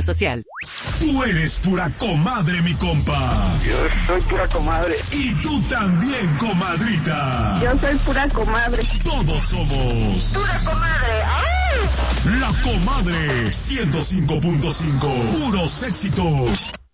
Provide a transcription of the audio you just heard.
Social. Tú eres pura comadre, mi compa. Yo soy pura comadre. Y tú también, comadrita. Yo soy pura comadre. Todos somos Pura comadre. ¡Ay! La Comadre 105.5. Puros éxitos.